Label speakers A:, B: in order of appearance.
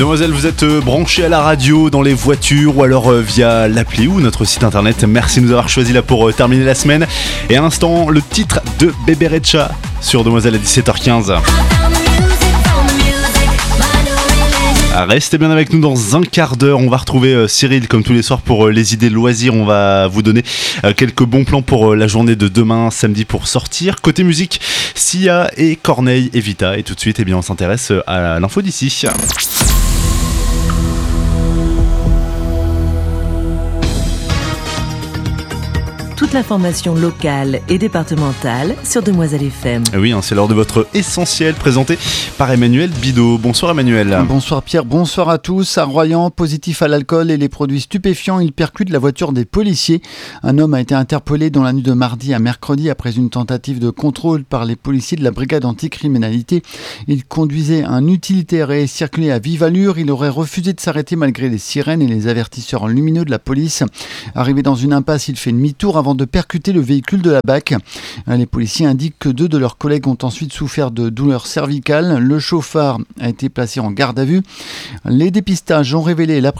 A: Demoiselle, vous êtes branchés à la radio, dans les voitures ou alors via l'appli ou notre site internet. Merci de nous avoir choisis là pour terminer la semaine. Et à l'instant, le titre de Bébé Rexha sur Demoiselle à 17h15. Restez bien avec nous dans un quart d'heure. On va retrouver Cyril comme tous les soirs pour les idées loisirs. On va vous donner quelques bons plans pour la journée de demain, samedi, pour sortir. Côté musique, Sia et Corneille et Vita. Et tout de suite, eh bien, on s'intéresse à l'info d'ici.
B: Toute l'information locale et départementale sur Demoiselle FM.
A: Oui, c'est l'heure de votre essentiel présenté par Emmanuel Bidot. Bonsoir Emmanuel.
C: Bonsoir Pierre, bonsoir à tous. À Royan, positif à l'alcool et les produits stupéfiants, il percute la voiture des policiers. Un homme a été interpellé dans la nuit de mardi à mercredi après une tentative de contrôle par les policiers de la brigade anticriminalité. Il conduisait un utilitaire et circulait à vive allure. Il aurait refusé de s'arrêter malgré les sirènes et les avertisseurs lumineux de la police. Arrivé dans une impasse, il fait demi-tour avant de percuter le véhicule de la BAC. Les policiers indiquent que 2 de leurs collègues ont ensuite souffert de douleurs cervicales. Le chauffard a été placé en garde à vue. Les dépistages ont révélé la présence